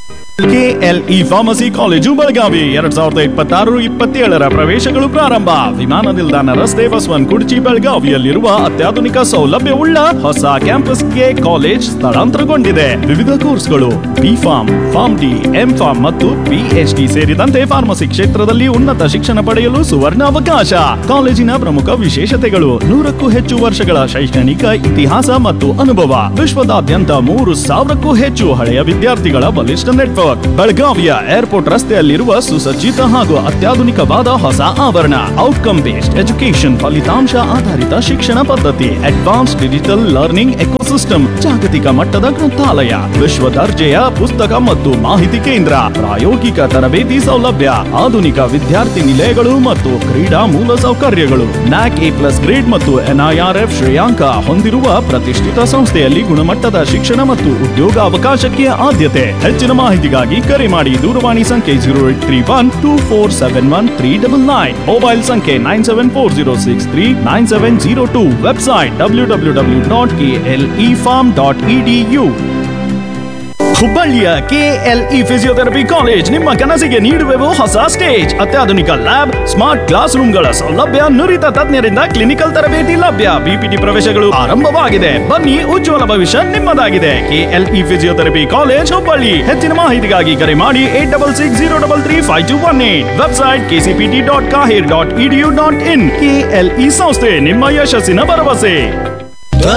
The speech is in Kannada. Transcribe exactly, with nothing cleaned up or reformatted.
ಕೆಎಲ್ಇ ಫಾರ್ಮಸಿ ಕಾಲೇಜು ಬೆಳಗಾವಿ ಎರಡ್ ಸಾವಿರದ ಇಪ್ಪತ್ತಾರು ಇಪ್ಪತ್ತೇಳರ ಪ್ರವೇಶಗಳು ಪ್ರಾರಂಭ. ವಿಮಾನ ನಿಲ್ದಾಣ ರಸ್ತೆ ಬಸವನ್ ಕುರ್ಚಿ ಬೆಳಗಾವಿಯಲ್ಲಿರುವ ಅತ್ಯಾಧುನಿಕ ಸೌಲಭ್ಯವುಳ್ಳ ಹೊಸ ಕ್ಯಾಂಪಸ್ಗೆ ಕಾಲೇಜ್ ಸ್ಥಳಾಂತರಗೊಂಡಿದೆ. ವಿವಿಧ ಕೋರ್ಸ್ಗಳು B form, form D, M form ಮತ್ತು ಪಿಎಚ್ಡಿ ಸೇರಿದಂತೆ ಫಾರ್ಮಸಿ ಕ್ಷೇತ್ರದಲ್ಲಿ ಉನ್ನತ ಶಿಕ್ಷಣ ಪಡೆಯಲು ಸುವರ್ಣ ಅವಕಾಶ. ಕಾಲೇಜಿನ ಪ್ರಮುಖ ವಿಶೇಷತೆಗಳು: ನೂರಕ್ಕೂ ಹೆಚ್ಚು ವರ್ಷಗಳ ಶೈಕ್ಷಣಿಕ ಇತಿಹಾಸ ಮತ್ತು ಅನುಭವ, ವಿಶ್ವದಾದ್ಯಂತ ಮೂರು ಸಾವಿರಕ್ಕೂ ಹೆಚ್ಚು ಹಳೆಯ ವಿದ್ಯಾರ್ಥಿಗಳ ಬಲಿಷ್ಠ ನೆಟ್ವರ್ಕ್, ಬೆಳಗಾವಿಯ ಏರ್ಪೋರ್ಟ್ ರಸ್ತೆಯಲ್ಲಿರುವ ಸುಸಜ್ಜಿತ ಹಾಗೂ ಅತ್ಯಾಧುನಿಕವಾದ ಹೊಸ ಆವರಣ, ಔಟ್ಕಮ್ ಬೇಸ್ಡ್ ಎಜುಕೇಶನ್, ಫಲಿತಾಂಶ ಆಧಾರಿತ ಶಿಕ್ಷಣ ಪದ್ಧತಿ, ಅಡ್ವಾನ್ಸ್ ಡಿಜಿಟಲ್ ಲರ್ನಿಂಗ್ ಎಕೋಸಿಸ್ಟಮ್, ಜಾಗತಿಕ ಮಟ್ಟದ ಗ್ರಂಥಾಲಯ, ವಿಶ್ವ ದರ್ಜೆಯ ಪುಸ್ತಕ ಮತ್ತು ಮಾಹಿತಿ ಕೇಂದ್ರ, ಪ್ರಾಯೋಗಿಕ ತರಬೇತಿ ಸೌಲಭ್ಯ, ಆಧುನಿಕ ವಿದ್ಯಾರ್ಥಿ ನಿಲಯಗಳು ಮತ್ತು ಕ್ರೀಡಾ ಮೂಲ ಸೌಕರ್ಯಗಳು, ನ್ಯಾಕ್ ಎ ಪ್ಲಸ್ ಗ್ರೇಡ್ ಮತ್ತು ಎನ್ಐಆರ್ಎಫ್ ಶ್ರೇಯಾಂಕ ಹೊಂದಿರುವ ಪ್ರತಿಷ್ಠಿತ ಸಂಸ್ಥೆಯಲ್ಲಿ ಗುಣಮಟ್ಟದ ಶಿಕ್ಷಣ ಮತ್ತು ಉದ್ಯೋಗಾವಕಾಶಕ್ಕೆ ಆದ್ಯತೆ. ಹೆಚ್ಚಿನ ಮಾಹಿತಿಗಾಗಿ ಕರೆ ಮಾಡಿ. ದೂರವಾಣಿ ಸಂಖ್ಯೆ zero eight three one two four seven one three double nine, mobile ಸಂಖ್ಯೆ nine seven four zero six three nine seven zero two, website W W W dot K L E form dot E D you. ಹುಬ್ಬಳ್ಳಿಯ ಕೆಎಲ್ಇ ಫಿಸಿಯೋಥೆರಪಿ ಕಾಲೇಜ್ ನಿಮ್ಮ ಕನಸಿಗೆ ನೀಡುವೆವು ಹೊಸ ಸ್ಟೇಜ್. ಅತ್ಯಾಧುನಿಕ ಲ್ಯಾಬ್, ಸ್ಮಾರ್ಟ್ ಕ್ಲಾಸ್ ರೂಮ್ಗಳ ಸೌಲಭ್ಯ, ನುರಿತ ತಜ್ಞರಿಂದ ಕ್ಲಿನಿಕಲ್ ತರಬೇತಿ ಲಭ್ಯ. ಬಿಪಿಟಿ ಪ್ರವೇಶಗಳು ಆರಂಭವಾಗಿದೆ. ಬನ್ನಿ, ಉಜ್ವಲ ಭವಿಷ್ಯ ನಿಮ್ಮದಾಗಿದೆ. KLE physiotherapy college Hubballi. ಹೆಚ್ಚಿನ ಮಾಹಿತಿಗಾಗಿ ಕರೆ ಮಾಡಿ eight double six zero double three five two one eight. Website KCPT dot ಕಾಹಿರ್ dot edu dot in. KLE ಸಂಸ್ಥೆ, ನಿಮ್ಮ ಯಶಸ್ಸಿನ ಭರವಸೆ.